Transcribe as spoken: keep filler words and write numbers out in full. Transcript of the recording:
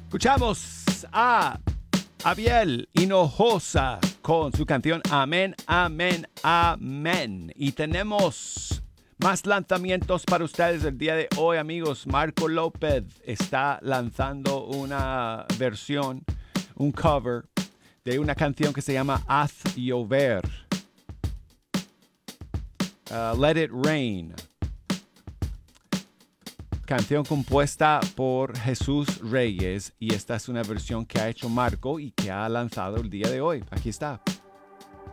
Escuchamos a Abiel Hinojosa con su canción Amén, Amén, Amén. Y tenemos más lanzamientos para ustedes el día de hoy, amigos. Marco López está lanzando una versión, un cover de una canción que se llama Haz Llover. Uh, Let It Rain. Canción compuesta por Jesús Reyes, y esta es una versión que ha hecho Marco y que ha lanzado el día de hoy. Aquí está.